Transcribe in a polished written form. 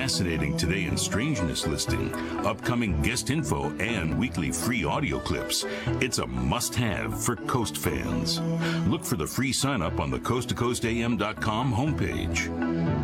fascinating Today in Strangeness listing, upcoming guest info, and weekly free audio clips. It's a must-have for Coast fans. Look for the free sign-up on the coasttocoastam.com homepage.